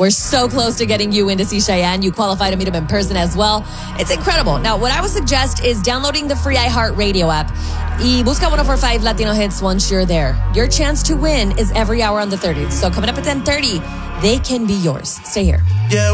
We're so close to getting you in to see Cheyenne. You qualify to meet him in person as well. It's incredible. Now, what I would suggest is downloading the free iHeartRadio app. Y busca 104.5 Latino Hits once you're there. Your chance to win is every hour on the 30th. So coming up at 10:30, they can be yours. Stay here. Yeah.